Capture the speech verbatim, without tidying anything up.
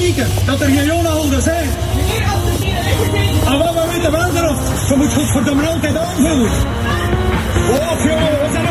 kijken dat er geen jongehouders zijn. En wat we weten wel erop, ze moet godverdomme altijd aanvoeren. Och jongen, we zijn